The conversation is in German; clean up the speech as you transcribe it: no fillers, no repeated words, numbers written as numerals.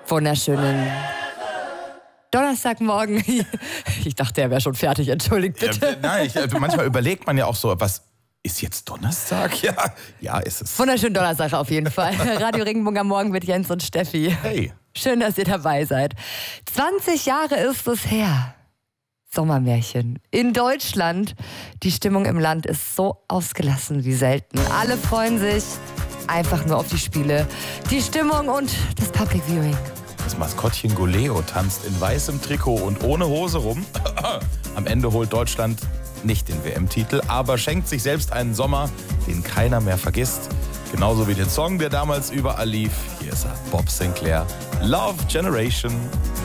Wunderschönen Donnerstagmorgen. Ich dachte, er wäre schon fertig, entschuldigt bitte. Nein, manchmal überlegt man ja auch so, was ist jetzt Donnerstag? Ja, ist es. Wunderschönen Donnerstag auf jeden Fall. Radio Regenbogen am Morgen mit Jens und Steffi. Hey. Schön, dass ihr dabei seid. 20 Jahre ist es her. Sommermärchen. In Deutschland. Die Stimmung im Land ist so ausgelassen wie selten. Alle freuen sich einfach nur auf die Spiele, die Stimmung und das Public Viewing. Das Maskottchen Goleo tanzt in weißem Trikot und ohne Hose rum. Am Ende holt Deutschland nicht den WM-Titel, aber schenkt sich selbst einen Sommer, den keiner mehr vergisst. Genauso wie den Song, der damals überall lief. Hier ist er, Bob Sinclair, Love Generation.